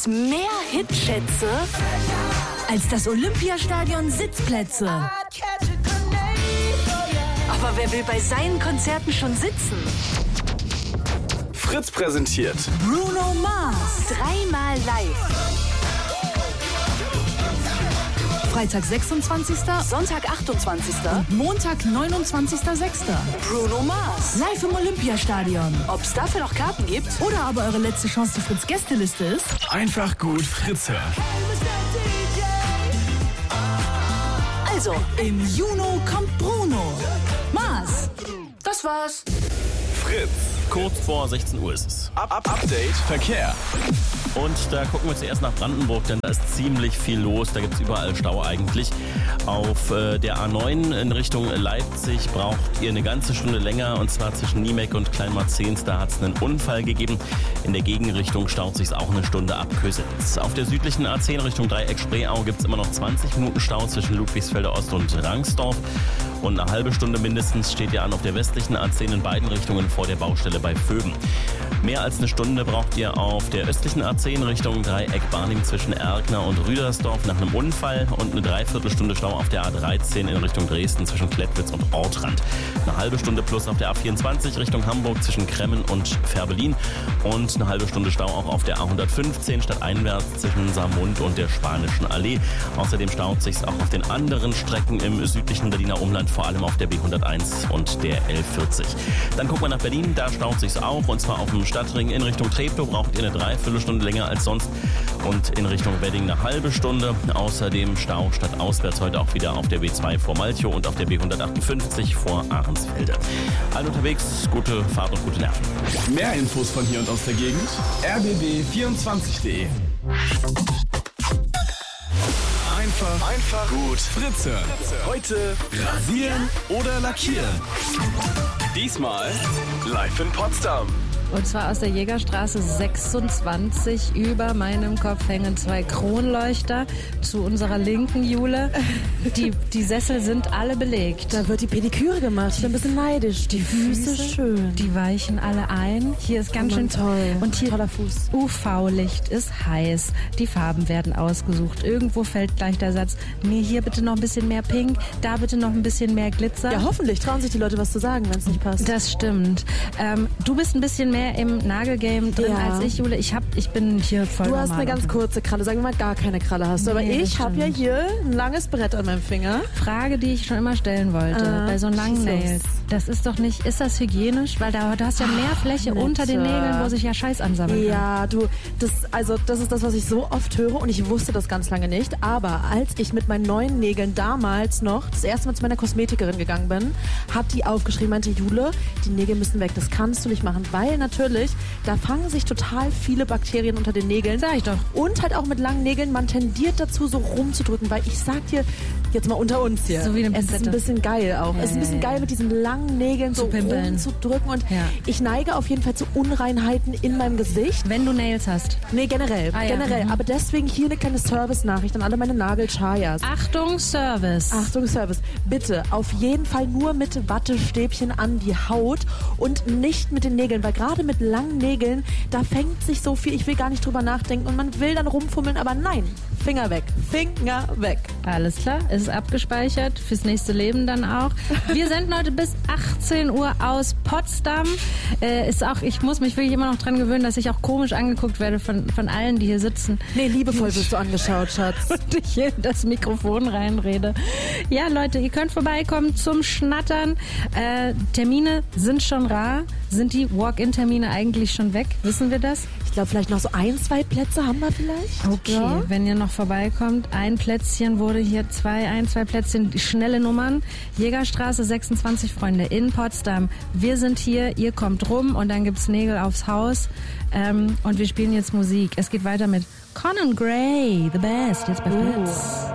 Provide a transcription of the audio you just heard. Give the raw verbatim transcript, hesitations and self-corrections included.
gibt's mehr Hitschätze als das Olympiastadion Sitzplätze. Aber wer will bei seinen Konzerten schon sitzen? Fritz präsentiert Bruno Mars. Dreimal live. Freitag sechsundzwanzigster Sonntag achtundzwanzigster und Montag neunundzwanzigster sechster Bruno Mars. Live im Olympiastadion. Ob's dafür noch Karten gibt oder aber eure letzte Chance die Fritz-Gästeliste ist? einfach gut Fritz hören. Also, im Juni kommt Bruno Mars. Das war's. Fritz. Kurz vor sechzehn Uhr ist es. Up, up, Update Verkehr. Und da gucken wir zuerst nach Brandenburg, denn da ist ziemlich viel los. Da gibt es überall Stau eigentlich. Auf äh, der A neun in Richtung Leipzig braucht ihr eine ganze Stunde länger, und zwar zwischen Niemek und Kleinmarzens. Da hat es einen Unfall gegeben. In der Gegenrichtung staut sich auch eine Stunde ab Kösitz. Auf der südlichen A zehn Richtung Dreieck Spreeau gibt es immer noch zwanzig Minuten Stau zwischen Ludwigsfelder Ost und Rangsdorf. Und eine halbe Stunde mindestens steht ihr an auf der westlichen A zehn in beiden Richtungen vor der Baustelle bei Vöben. Mehr als eine Stunde braucht ihr auf der östlichen A zehn Richtung Dreieck Barnim zwischen Erkner und Rüdersdorf nach einem Unfall, und eine Dreiviertelstunde Stau auf der A dreizehn in Richtung Dresden zwischen Klettwitz und Ortrand. Eine halbe Stunde plus auf der A vierundzwanzig Richtung Hamburg zwischen Kremmen und Fährberlin, und eine halbe Stunde Stau auch auf der A hundertfünfzehn stadteinwärts zwischen Saarmund und der Spanischen Allee. Außerdem staut sich's auch auf den anderen Strecken im südlichen Berliner Umland, vor allem auf der B hunderteins und der L vierzig. Dann gucken wir nach Berlin, da staut sich's auch, und zwar auf dem Stadtring in Richtung Treptow braucht ihr eine Dreiviertelstunde länger als sonst, und in Richtung Wedding eine halbe Stunde. Außerdem Stau statt auswärts heute auch wieder auf der B zwei vor Malchow und auf der B hundertachtundfünfzig vor Ahrensfelde. Allen unterwegs, gute Fahrt und gute Nerven. Mehr Infos von hier und aus der Gegend. r b b vierundzwanzig punkt de. Einfach, einfach gut Fritz hören. Heute rasieren oder lackieren. Diesmal live in Potsdam. Und zwar aus der Jägerstraße sechsundzwanzig. Über meinem Kopf hängen zwei Kronleuchter. Zu unserer linken, Jule. Die, die Sessel sind alle belegt. Da wird die Pediküre gemacht. Ich bin ein bisschen neidisch. Die, die Füße, Füße schön. Die weichen alle ein. Hier ist ganz oh, schön toll. Und hier toller Fuß. U V-Licht ist heiß. Die Farben werden ausgesucht. Irgendwo fällt gleich der Satz: Nee, hier bitte noch ein bisschen mehr Pink. Da bitte noch ein bisschen mehr Glitzer. Ja, hoffentlich trauen sich die Leute was zu sagen, wenn es nicht passt. Das stimmt. Ähm, du bist ein bisschen mehr im Nagelgame drin ja. als ich, Jule. Ich hab, ich bin hier voll Du hast eine ganz kurze Kralle. Sagen wir mal, gar keine Kralle hast du. Aber nee, ich habe ja hier ein langes Brett an meinem Finger. Frage, die ich schon immer stellen wollte. Ah, bei so langen Nails. Das ist doch nicht, ist das hygienisch? Weil da, du hast ja mehr Fläche Ach, unter den Nägeln, wo sich ja Scheiß ansammeln kann. Ja, du, das, also das ist das, was ich so oft höre, und ich wusste das ganz lange nicht. Aber als ich mit meinen neuen Nägeln damals noch das erste Mal zu meiner Kosmetikerin gegangen bin, hat die aufgeschrieben, meinte: Jule, die Nägel müssen weg, das kannst du nicht machen. Weil natürlich, da fangen sich total viele Bakterien unter den Nägeln. Sag ich doch. Und halt auch mit langen Nägeln, man tendiert dazu, so rumzudrücken. Weil ich sag dir, jetzt mal unter uns hier, so wie eine es ist ein bisschen geil auch. Ja, es ist ein bisschen geil, mit diesen langen Nägeln so rumzudrücken. Und ja. ich neige auf jeden Fall zu Unreinheiten in meinem Gesicht. Wenn du Nails hast? Nee, generell. Ah, generell. Ja. Mhm. Aber deswegen hier eine kleine Service-Nachricht an alle meine Nagelchayas. Achtung, Service. Achtung, Service. Bitte auf jeden Fall nur mit Wattestäbchen an die Haut und nicht mit den Nägeln. Weil gerade mit langen Nägeln, da fängt sich so viel, ich will gar nicht drüber nachdenken, und man will dann rumfummeln, aber nein, Finger weg, Finger weg. Alles klar, ist abgespeichert, fürs nächste Leben dann auch. Wir senden heute bis achtzehn Uhr aus Potsdam. Äh, ist auch, ich muss mich wirklich immer noch dran gewöhnen, dass ich auch komisch angeguckt werde von, von allen, die hier sitzen. Nee, liebevoll wirst du angeschaut, Schatz. Und ich hier in das Mikrofon reinrede. Ja, Leute, ihr könnt vorbeikommen zum Schnattern. Äh, Termine sind schon rar. Sind die Walk-in-Termine eigentlich schon weg? Wissen wir das? Ich glaube, vielleicht noch so ein, zwei Plätze haben wir vielleicht. Okay, ja. Wenn ihr noch vorbeikommt, ein Plätzchen wurde hier, zwei, ein, zwei Plätzchen, schnelle Nummern. Jägerstraße sechsundzwanzig, Freunde, in Potsdam. Wir sind hier, ihr kommt rum, und dann gibt's Nägel aufs Haus. Ähm, und wir spielen jetzt Musik. Es geht weiter mit Conan Gray, The Best, jetzt bei Fritz.